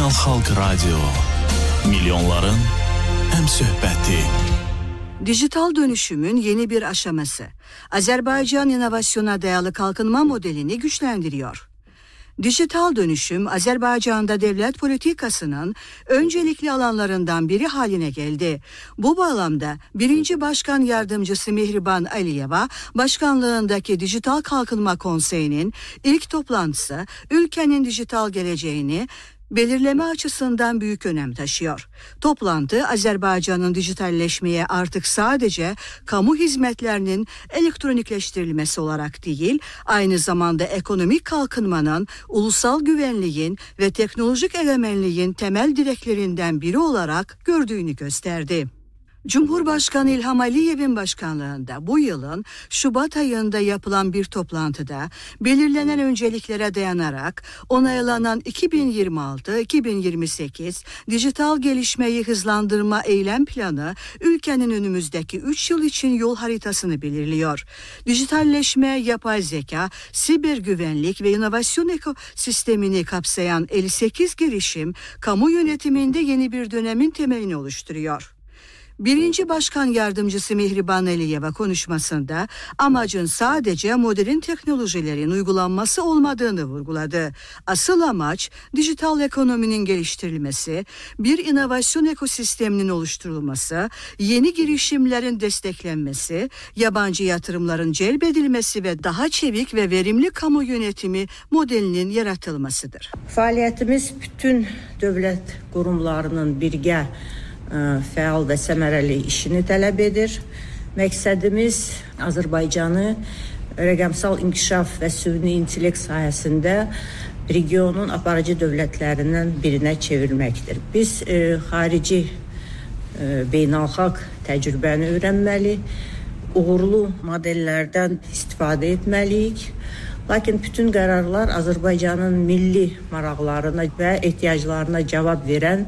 Beynəlxalq Radio. Milyonların həmsöhbəti. Dijital dönüşümün yeni bir aşaması. Azerbaycan inovasyona dayalı kalkınma modelini güçlendiriyor. Dijital dönüşüm, Azerbaycan'da devlet politikasının öncelikli alanlarından biri haline geldi. Bu bağlamda 1. Başkan Yardımcısı Mihriban Aliyeva, başkanlığındaki Dijital Kalkınma Konseyi'nin ilk toplantısı, ülkenin dijital geleceğini belirleme açısından büyük önem taşıyor. Toplantı, Azerbaycan'ın dijitalleşmeye artık sadece kamu hizmetlerinin elektronikleştirilmesi olarak değil, aynı zamanda ekonomik kalkınmanın, ulusal güvenliğin ve teknolojik egemenliğin temel direklerinden biri olarak gördüğünü gösterdi. Cumhurbaşkanı İlham Aliyev'in başkanlığında bu yılın Şubat ayında yapılan bir toplantıda belirlenen önceliklere dayanarak onaylanan 2026-2028 dijital gelişmeyi hızlandırma eylem planı ülkenin önümüzdeki 3 yıl için yol haritasını belirliyor. Dijitalleşme, yapay zeka, siber güvenlik ve inovasyon ekosistemini kapsayan 58 girişim kamu yönetiminde yeni bir dönemin temelini oluşturuyor. 1. Başkan Yardımcısı Mihriban Aliyeva konuşmasında amacın sadece modern teknolojilerin uygulanması olmadığını vurguladı. Asıl amaç dijital ekonominin geliştirilmesi, bir inovasyon ekosisteminin oluşturulması, yeni girişimlerin desteklenmesi, yabancı yatırımların celbedilmesi ve daha çevik ve verimli kamu yönetimi modelinin yaratılmasıdır. Fəaliyyətimiz bütün dövlət qurumlarının birgə fəal və səmərəli işini tələb edir. Məqsədimiz Azərbaycanı rəqəmsal inkişaf və süni intellekt sayəsində regionun aparıcı dövlətlərindən birinə çevirməkdir. Biz xarici beynəlxalq təcrübəni öyrənməli, uğurlu modellərdən istifadə etməliyik. Lakin bütün qərarlar Azərbaycanın milli maraqlarına və ehtiyaclarına cavab verən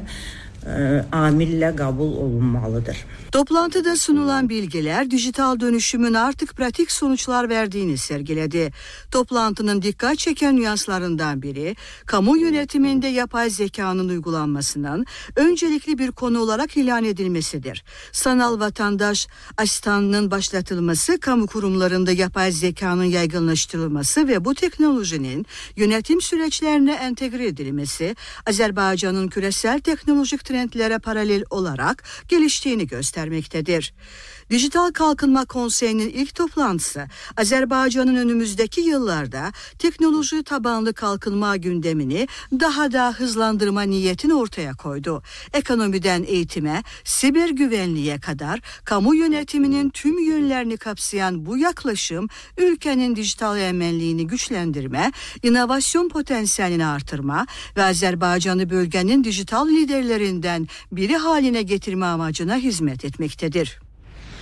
amille kabul olunmalıdır. Toplantıda sunulan bilgiler dijital dönüşümün artık pratik sonuçlar verdiğini sergiledi. Toplantının dikkat çeken nüanslarından biri, kamu yönetiminde yapay zekanın uygulanmasının öncelikli bir konu olarak ilan edilmesidir. Sanal vatandaş asistanının başlatılması, kamu kurumlarında yapay zekanın yaygınlaştırılması ve bu teknolojinin yönetim süreçlerine entegre edilmesi, Azerbaycan'ın küresel teknolojik trendlere paralel olarak geliştiğini göstermektedir. Dijital Kalkınma Konseyi'nin ilk toplantısı, Azerbaycan'ın önümüzdeki yıllarda teknoloji tabanlı kalkınma gündemini daha da hızlandırma niyetini ortaya koydu. Ekonomiden eğitime, siber güvenliğe kadar kamu yönetiminin tüm yönlerini kapsayan bu yaklaşım, ülkenin dijital egemenliğini güçlendirme, inovasyon potansiyelini artırma ve Azerbaycan'ı bölgenin dijital liderlerinden biri haline getirme amacına hizmet etmektedir.